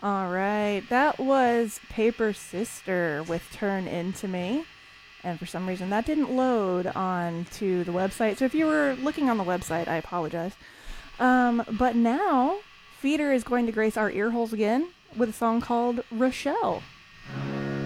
All right, that was Paper Sister with Turn Into Me. And for some reason, that didn't load onto the website. So if you were looking on the website, I apologize. But now, Feeder is going to grace our ear holes again with a song called Rochelle.